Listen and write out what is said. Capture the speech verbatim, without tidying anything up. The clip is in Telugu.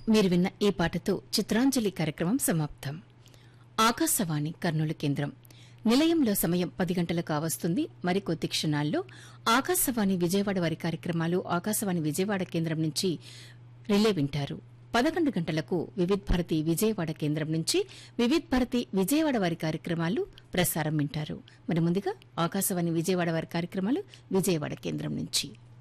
మీరు విన్న ఈ పాటతో చిత్రాంజలి కార్యక్రమం సమాప్తం. ఆకాశవాణి కర్నూలు కేంద్రం నిలయంలో సమయం పది గంటలకు కావస్తుంది. మరికొద్ది క్షణాల్లో ఆకాశవాణి విజయవాడ వారి కార్యక్రమాలు ఆకాశవాణి విజయవాడ కేంద్రం నుంచి రిలే వింటారు. పదకొండు గంటలకు వివిధ్ భారతి విజయవాడ కేంద్రం నుంచి వివిధ్ భారతి విజయవాడ వారి కార్యక్రమాలు ప్రసారం వింటారు. మరి ముందుగా ఆకాశవాణి విజయవాడ వారి కార్యక్రమాలు విజయవాడ కేంద్రం నుంచి.